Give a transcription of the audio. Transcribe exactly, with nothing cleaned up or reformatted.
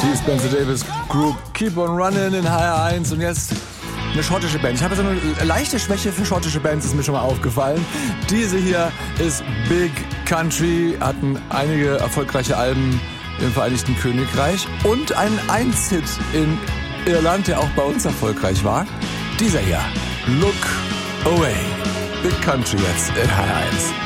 Die Spencer Davis Group, Keep on Running in H R eins und jetzt eine schottische Band. Ich habe so eine leichte Schwäche für schottische Bands, ist mir schon mal aufgefallen. Diese hier ist Big Country, hatten einige erfolgreiche Alben im Vereinigten Königreich und einen Eins-Hit in Irland, der auch bei uns erfolgreich war. Dieser hier, Look Away. Big Country jetzt in H R eins.